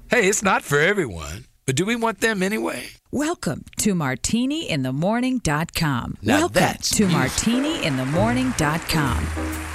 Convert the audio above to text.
Hey, it's not for everyone, but do we want them anyway? Welcome to MartiniInTheMorning.com. Now Welcome that's to MartiniInTheMorning.com.